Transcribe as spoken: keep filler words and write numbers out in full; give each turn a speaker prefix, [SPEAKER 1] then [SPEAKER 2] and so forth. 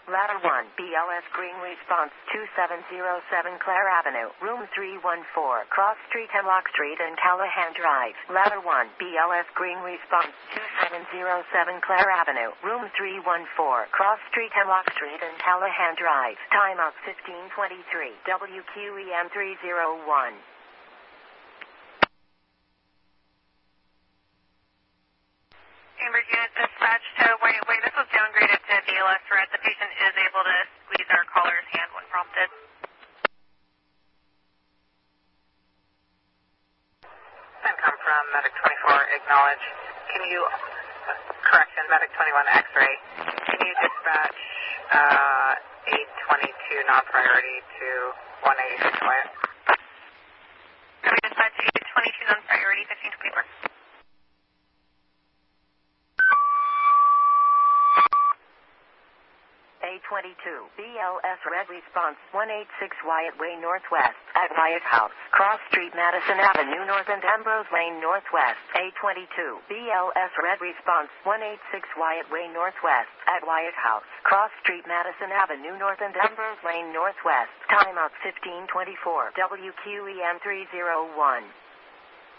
[SPEAKER 1] Ladder one, B L S Green Response two seven zero seven Clare Avenue, Room three one four, Cross Street, Hemlock Street and Callahan Drive. Ladder one, B L S Green Response two seven zero seven Clare Avenue, Room three one four, Cross Street, Hemlock Street and Callahan Drive. Timeout fifteen twenty-three, W Q E M three oh one.
[SPEAKER 2] Cambridge unit dispatch to White Way. This was downgraded to B L S red. The patient is able to squeeze our caller's hand when prompted.
[SPEAKER 3] Come from Medic twenty-four, acknowledge. Can you, uh, correction, Medic twenty-one X-ray, can you dispatch uh, eight twenty-two non-priority to one eighty-six Wyatt?
[SPEAKER 2] Can we dispatch eight twenty-two non-priority, fifteen twenty-four?
[SPEAKER 1] A twenty-two, B L S Red Response one eighty-six Wyatt Way Northwest, at Wyatt House, Cross Street, Madison Avenue North and Ambrose Lane Northwest. A twenty-two, B L S Red Response one eighty-six Wyatt Way Northwest, at Wyatt House, Cross Street, Madison Avenue North and Ambrose Lane Northwest. Timeout fifteen twenty-four, W Q E M three oh one.